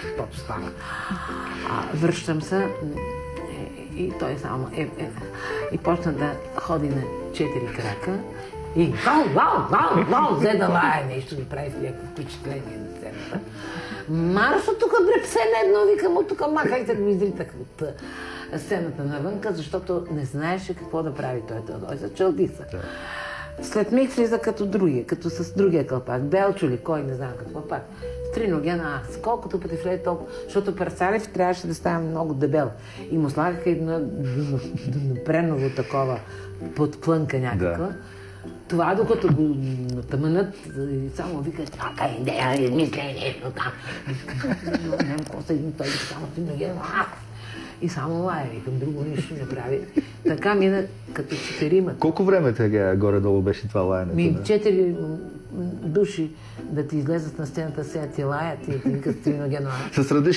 каквото стана. Връщам се и той само и почна да ходи на 4 крака и взе да лае нещо, ми прави в някакво впечатление на сцената. Маршо тук бре псе на едно, викам от тук, махайте да ми изритах от сцената навънка, защото не знаеше какво да прави той Теодой, зачълди се. След миг влиза като другия, като с другия кълпак, Белчо ли, кой не знам какво пак. Стриногена аз, колкото пъти влезе толкова, защото Парсалев трябваше да става много дебел. И му слагаха едно преново такова подплънка някаква. Да. Това докато го натъмънат и само вика, чакай, идея, измисля нещо там. Не знам какво се един той, само Стриногена, и само лая, викам, друго нищо не прави. Така мина като 4. Колко време тега горе-долу беше това лаянето? 4 души да ти излезат на сцената, сега ти лаят и ти викат Стриногена. С